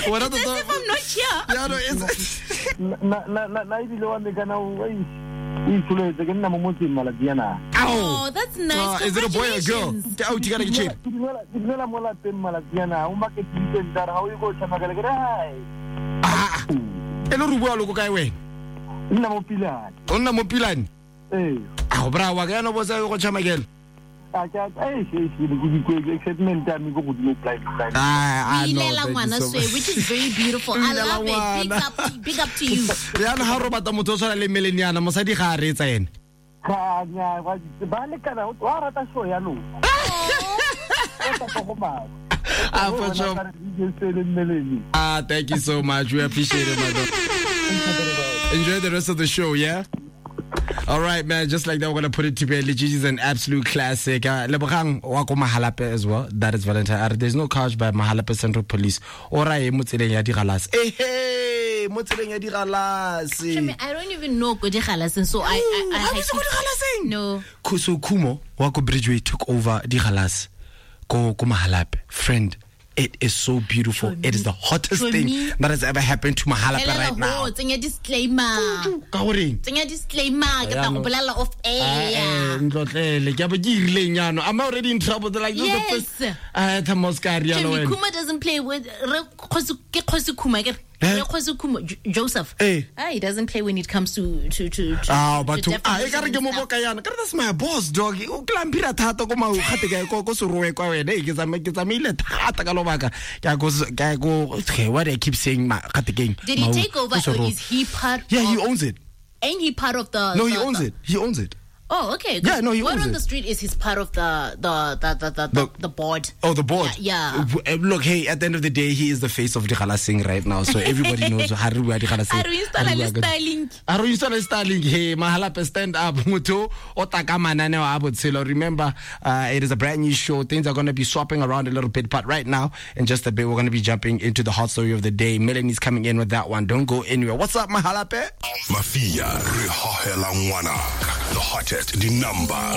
What As if I'm not here. Yeah, no, it's Oh, that's nice. Is it a boy or a girl? Oh, you gotta get cheap. Hello, Rubo, look at way. Onna mo pilani. Ah, bravo, ga no bosa go chama again. I know. Which is very beautiful. I love it. Big up to you. Ya na ha robata motho tsala le meleniana mosadi ga re tsa ene. For sure. Thank you so much. We appreciate it, my brother. Enjoy the rest of the show, yeah? All right, man. Just like that, we're going to put it to bed. Gigi is an absolute classic. Lebogang wako Mahalape as well. That is Valentine. There's no couch by Mahalape Central Police. Ora e motseleng ya digalas. Hey, motseleng ya digalas. I don't even know go digalas, and so I no. So Kumo wako Bridgeway took over digalas. Go Mahalape, friend. It is so beautiful. It is the hottest thing that has ever happened to Mahalape right now. Tsenya disclaimer. Ka go bolela off air. I'm already in trouble. They're like, yes. Kuma doesn't play with Joseph. He doesn't play when it comes to that's my boss, dog. What I keep saying, did he take over or is he part of? Yeah, he owns it. Ain't he part of the? No, he owns it. He owns it. Oh, okay. Yeah, no, he Word owns on it. the street is he's part of the board. Oh, the board. Yeah. Look, hey, at the end of the day, he is the face of Dikhala Singh right now, so everybody knows Haru Dikhala Singh. Haru install styling. Hey, Mahalape, stand up. Muto otakamana now abutilo. Remember, it is a brand new show. Things are going to be swapping around a little bit, but right now, in just a bit, we're going to be jumping into the hot story of the day. Melanie's coming in with that one. Don't go anywhere. What's up, Mahalape? Mafia, the hottest, the number.